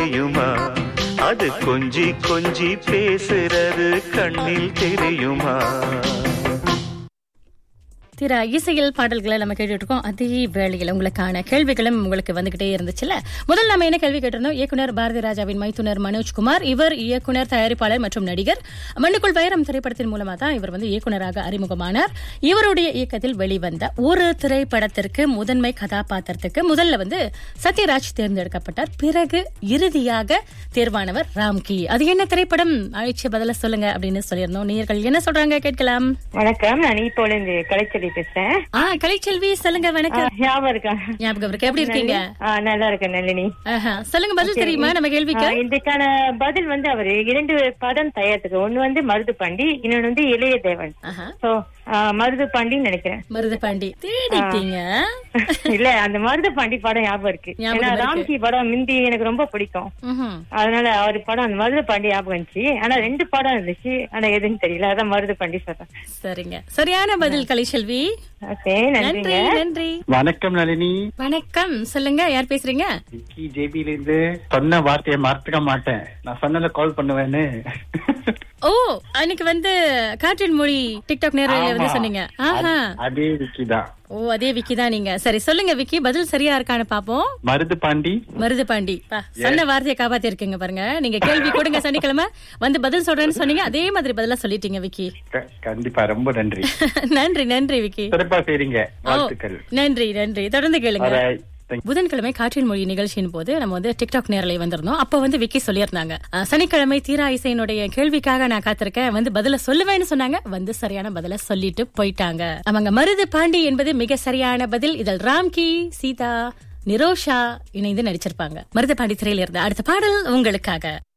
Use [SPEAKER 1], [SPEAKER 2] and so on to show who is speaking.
[SPEAKER 1] தெரியுமா? அது கொஞ்சி கொஞ்சி பேசுறது கண்ணில் தெரியுமா?
[SPEAKER 2] திரா இசையில் பாடல்களை நம்ம கேட்டுட்டு இருக்கோம். அதே வேளையில் உங்களுக்கான கேள்விகளும் உங்களுக்கு வந்துகிட்டே இருந்துச்சுல்ல. முதல் நம்ம என்ன கேள்வி கேட்டிருந்தோம்? இயக்குனர் பாரதி ராஜாவின் மைத்துனர் மனோஜ்குமார், இவர் இயக்குனர், தயாரிப்பாளர் மற்றும் நடிகர். மண்ணுக்குள் வைரம் திரைப்படத்தின் மூலமா தான் இவர் இயக்குனராக அறிமுகமானார். இவருடைய இயக்கத்தில் வெளிவந்த ஒரு திரைப்படத்திற்கு முதன்மை கதாபாத்திரத்துக்கு முதல்ல சத்யராஜ் தேர்ந்தெடுக்கப்பட்டார். பிறகு இறுதியாக தேர்வானவர் ராம்கி. அது என்ன திரைப்படம்? அழைச்சி பதில சொல்லுங்க அப்படின்னு சொல்லியிருந்தோம். நேயர்கள் என்ன சொல்றாங்க கேட்கலாம்.
[SPEAKER 3] வணக்கம், நான் இப்போல கலைச்செல்வி பேசுறேன்.
[SPEAKER 2] கலைச்செல்வி சொல்லுங்க. வணக்கம்.
[SPEAKER 3] ஞாபகம் இருக்கா?
[SPEAKER 2] ஞாபகம் இருக்கு. எப்படி இருக்கீங்க?
[SPEAKER 3] நல்லா இருக்கேன் நளினி.
[SPEAKER 2] சொல்லுங்க, பதில் தெரியுமா நம்ம கேள்விக்கு?
[SPEAKER 3] இதுக்கான பதில் அவரு 2 படம் தயாரித்துக்கு. ஒண்ணு மருதுபாண்டி, இன்னொன்னு இளைய தேவன். மருதுபாண்டின்னு நினைக்கிறேன்.
[SPEAKER 2] மருதுபாண்டி தேடிட்டீங்க?
[SPEAKER 3] இல்ல, அந்த மருதுபாண்டி படம் ஞாபகம் இருக்கு. ஏன்னா ராம்கி படம் மிந்தி எனக்கு ரொம்ப பிடிக்கும். அதனால அவர் படம் அந்த மருதுபாண்டி ஞாபகம் இருந்துச்சு. ஆனா 2 படம் இருந்துச்சு, ஆனா எதுன்னு தெரியல. அதான் மருதுபாண்டி சொல்றேன்.
[SPEAKER 2] சரிங்க, சரியான பதில் கலைச்செல்வி. நன்றி நன்றி.
[SPEAKER 4] வணக்கம் நளினி.
[SPEAKER 2] வணக்கம், சொல்லுங்க. யார் பேசுறீங்க?
[SPEAKER 4] ஜேபில இருந்து. சொன்ன வார்த்தையை மறந்துக்க மாட்டேன். நான் சொன்னதை கால் பண்ணுவேன்னு.
[SPEAKER 2] ஓ, அன்னைக்கு காற்றின் மொழி டிக்டாக் நேரலையில சொன்னீங்க.
[SPEAKER 4] அதே விக்கி தான்.
[SPEAKER 2] ஓ, அதே விக்கி தான் நீங்க. சரி, சொல்லுங்க விக்கி, பதில் சரியா இருக்கான்னு பாப்போம்.
[SPEAKER 4] மருதுபாண்டி.
[SPEAKER 2] மருதுபாண்டி. சொன்ன வார்த்தையை காப்பாத்தி இருக்கீங்க பாருங்க. நீங்க கேள்வி கொடுங்க சனிக்கிழமை பதில் சொல்றேன்னு சொன்னீங்க. அதே மாதிரி பதிலா சொல்லிட்டீங்க விக்கி.
[SPEAKER 4] கண்டிப்பா, ரொம்ப நன்றி.
[SPEAKER 2] நன்றி நன்றி விக்கி.
[SPEAKER 4] சிறப்பா செய்றீங்க. வாழ்த்துக்கள்.
[SPEAKER 2] நன்றி நன்றி. தொடர்ந்து கேளுங்க. புதன்கிழமை காற்றின் மொழி நிகழ்ச்சியின் போது நம்ம டிக்டாக் நேரலை வந்திருந்தோம். அப்ப விக்கி சொல்லியிருந்தாங்க, சனிக்கிழமை தீரா இசையினுடைய கேள்விக்காக நான் காத்திருக்கேன், பதில சொல்லுவேன்னு சொன்னாங்க. சரியான பதில சொல்லிட்டு போயிட்டாங்க. அவங்க மருது பாண்டி என்பது மிக சரியான பதில். இதில் ராம்கி, சீதா, நிரோஷா இணைந்து நடிச்சிருப்பாங்க. மருது பாண்டி திரையில இருந்த அடுத்த பாடல் உங்களுக்காக.